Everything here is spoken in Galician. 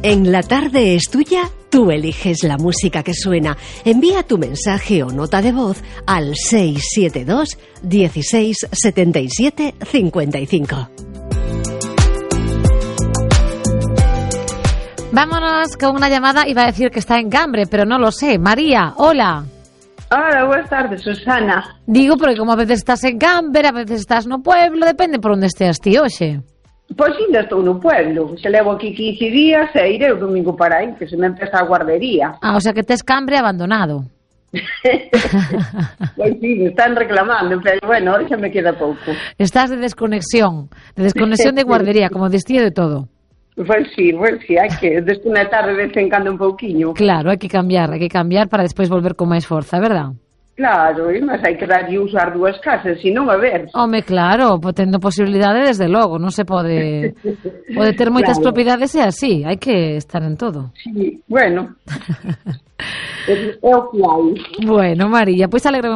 En La Tarde es Tuya, tú eliges la música que suena. Envía tu mensaje o nota de voz al 672 16 77 55. Vámonos con una llamada. Iba a decir que está en Cambre, pero no lo sé. María, hola. Hola, buenas tardes, Susana. Digo, porque como a veces estás en Cambre, a veces estás no pueblo, depende por onde esteas ti hoxe. Pois ainda estou no pueblo. Se levo aquí 15 días e iré o domingo para aí, que se me empeza a guardería. Ah, o sea que tes Cambre abandonado. Pois sí, me están reclamando, pero bueno, ahora xa me queda pouco. Estás de desconexión de guardería, como destío de todo. Pois sí, hai que desconectar de vez en cando un pouquiño. Claro, hai que cambiar para despois volver con máis forza, verdad? Claro, mas hai que darlle usar dúas casas, senón a ver. Home, claro, tendo posibilidade, desde logo, non se pode ter moitas Claro. propiedades e así, hai que estar en todo. Sí, bueno, é o que hai. Bueno, María, pois alegro